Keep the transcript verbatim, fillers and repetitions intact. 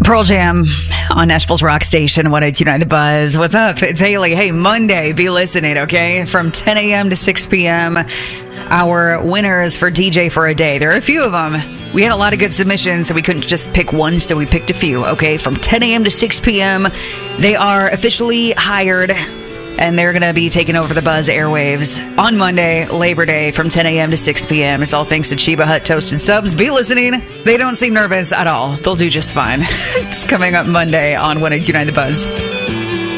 Pearl Jam on Nashville's Rock Station, one oh two point nine The Buzz. What's up? It's Haley. Hey, Monday, be listening, okay? From ten a.m. to six p.m., our winners for D J for a Day. There are a few of them. We had a lot of good submissions, so we couldn't just pick one, so we picked a few, okay? From ten a.m. to six p.m., they are officially hired, and they're going to be taking over the Buzz airwaves on Monday, Labor Day, from ten a.m. to six p.m. It's all thanks to Chiba Hut Toasted Subs. Be listening. They don't seem nervous at all. They'll do just fine. It's coming up Monday on one oh two point nine The Buzz.